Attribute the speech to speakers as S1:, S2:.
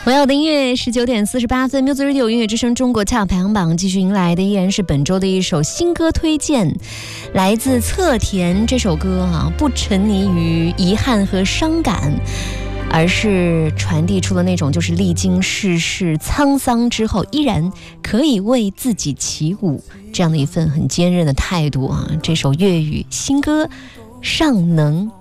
S1: 同样的音乐19:48 Music Radio 音乐之声中国 Top 排行榜继续迎来的依然是本周的一首新歌推荐，来自侧田。这首歌不沉溺于遗憾和伤感，而是传递出了那种就是历经世事沧桑之后依然可以为自己起舞这样的一份很坚韧的态度这首粤语新歌尚能